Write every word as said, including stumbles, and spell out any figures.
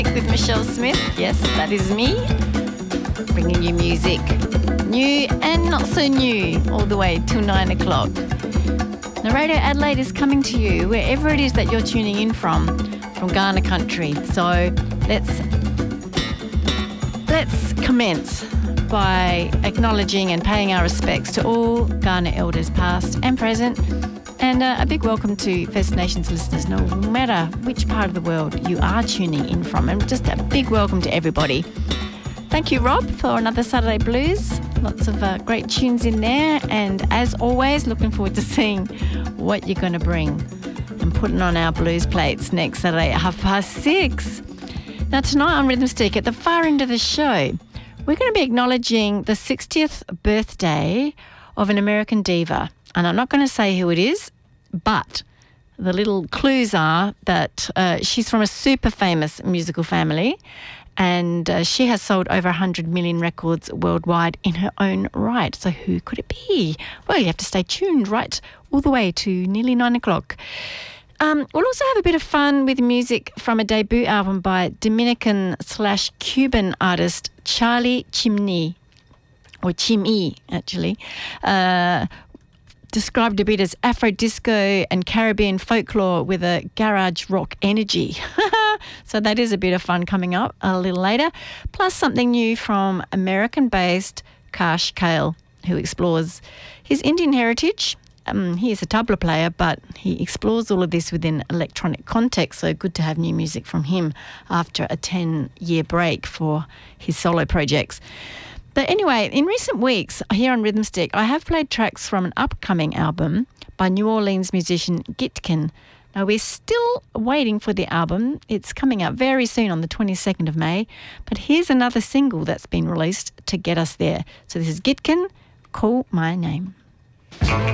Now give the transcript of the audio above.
With Michelle Smith. Yes, that is me. Bringing you music. New and not so new. All the way till nine o'clock. Now, Radio Adelaide is coming to you wherever it is that you're tuning in from, from Kaurna country. So let's, let's commence by acknowledging and paying our respects to all Kaurna elders past and present. And uh, a big welcome to First Nations listeners, no matter which part of the world you are tuning in from. And just a big welcome to everybody. Thank you, Rob, for another Saturday Blues. Lots of uh, great tunes in there. And as always, looking forward to seeing what you're going to bring and putting on our blues plates next Saturday at half past six. Now, tonight on Rhythm Stick, at the far end of the show, we're going to be acknowledging the sixtieth birthday of an American diva. And I'm not going to say who it is, but the little clues are that uh, she's from a super famous musical family, and uh, she has sold over one hundred million records worldwide in her own right. So who could it be? Well, you have to stay tuned right all the way to nearly nine o'clock. Um, we'll also have a bit of fun with music from a debut album by Dominican slash Cuban artist Charlie Chimney, or Chimney, actually. Uh, described a bit as Afro disco and Caribbean folklore with a garage rock energy. So that is a bit of fun coming up a little later. Plus something new from American-based Kash Kale, who explores his Indian heritage. Um, he is a tabla player, but he explores all of this within electronic context. So good to have new music from him after a ten-year break for his solo projects. But anyway, in recent weeks here on Rhythm Stick, I have played tracks from an upcoming album by New Orleans musician Gitkin. Now, we're still waiting for the album. It's coming out very soon on the twenty-second of May. But here's another single that's been released to get us there. So this is Gitkin, Call My Name.